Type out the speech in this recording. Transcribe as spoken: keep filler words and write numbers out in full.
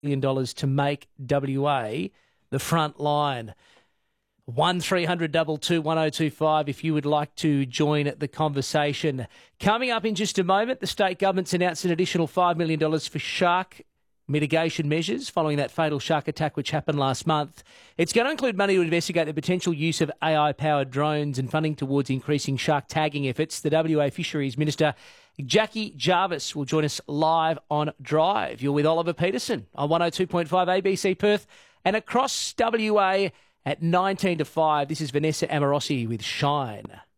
million dollars to make W A the front line. one three hundred two two one oh two five if you would like to join the conversation. Coming up in just a moment, the state government's announced an additional five million dollars for shark mitigation measures following that fatal shark attack which happened last month. It's going to include money to investigate the potential use of A I-powered drones and funding towards increasing shark tagging efforts. The W A Fisheries Minister, Jackie Jarvis, will join us live on Drive. You're with Oliver Peterson on one oh two point five A B C Perth and across W A at nineteen to five. This is Vanessa Amorosi with Shine.